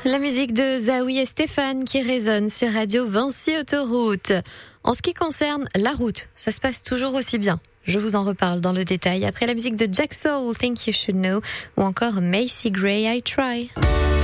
La musique de Zawi et Stéphane qui résonne sur Radio Vinci Autoroute. En ce qui concerne la route, ça se passe toujours aussi bien. Je vous en reparle dans le détail après la musique de Jack Soul, Think You Should Know, ou encore Macy Gray, I Try.